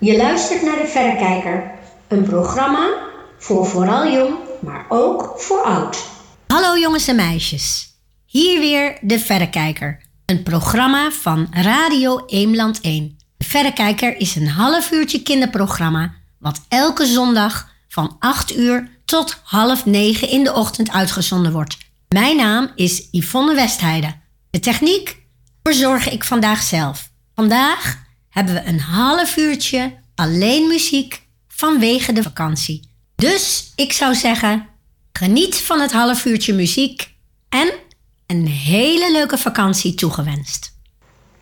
Je luistert naar De Verrekijker, een programma voor vooral jong, maar ook voor oud. Hallo jongens en meisjes, hier weer De Verrekijker, een programma van Radio Eemland 1. De Verrekijker is een half uurtje kinderprogramma wat elke zondag van 8 uur tot 8:30 in de ochtend uitgezonden wordt. Mijn naam is Yvonne Westheide. De techniek verzorg ik vandaag zelf. Vandaag hebben we een half uurtje alleen muziek vanwege de vakantie. Dus ik zou zeggen, geniet van het half uurtje muziek en een hele leuke vakantie toegewenst.